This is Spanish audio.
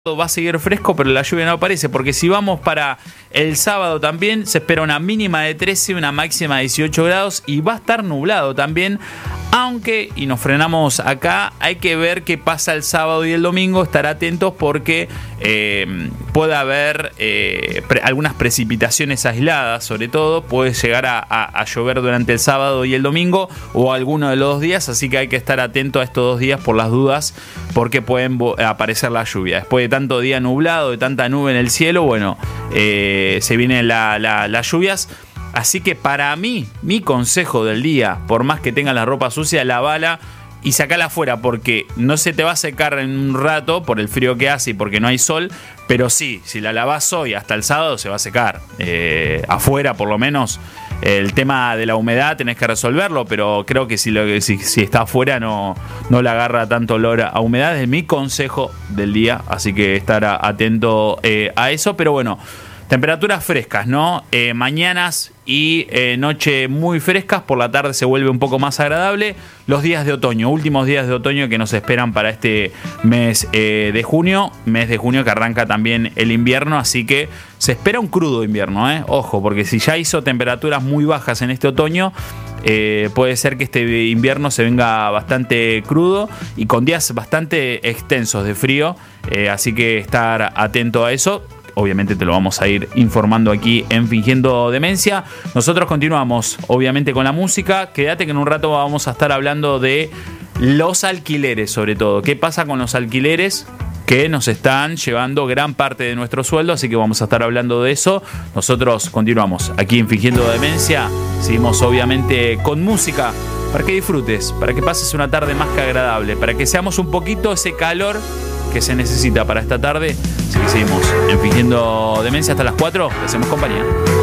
va a seguir fresco, pero la lluvia no aparece, porque si vamos para el sábado también se espera una mínima de 13, una máxima de 18 grados y va a estar nublado también, aunque, y nos frenamos acá, hay que ver qué pasa el sábado y el domingo, estar atentos porque puede haber algunas precipitaciones aisladas, sobre todo puede llegar a llover durante el sábado y el domingo o alguno de los dos días, así que hay que estar atento a estos 2 días por las dudas, porque pueden aparecer la lluvia. Después de tanto día nublado, de tanta nube en el cielo, bueno, se vienen las lluvias. Así que para mí, mi consejo del día, por más que tengas la ropa sucia, lavala y sacala afuera, porque no se te va a secar en un rato por el frío que hace y porque no hay sol, pero sí, si la lavas hoy hasta el sábado se va a secar. Afuera por lo menos. El tema de la humedad tenés que resolverlo, pero creo que si está afuera no le agarra tanto olor a humedad. Es mi consejo del día, así que estar atento a eso. Pero bueno, temperaturas frescas, ¿no? Mañanas y noche muy frescas, por la tarde se vuelve un poco más agradable. Los días de otoño, últimos días de otoño que nos esperan para este mes de junio que arranca también el invierno, así que se espera un crudo invierno, ojo, porque si ya hizo temperaturas muy bajas en este otoño, puede ser que este invierno se venga bastante crudo y con días bastante extensos de frío, así que estar atento a eso. Obviamente te lo vamos a ir informando aquí en Fingiendo Demencia. Nosotros continuamos, obviamente, con la música. Quédate que en un rato vamos a estar hablando de los alquileres, sobre todo. ¿Qué pasa con los alquileres que nos están llevando gran parte de nuestro sueldo? Así que vamos a estar hablando de eso. Nosotros continuamos aquí en Fingiendo Demencia. Seguimos, obviamente, con música para que disfrutes, para que pases una tarde más que agradable, para que seamos un poquito ese calor que se necesita para esta tarde. Así que seguimos en Fingiendo Demencia hasta las 4. Le hacemos compañía.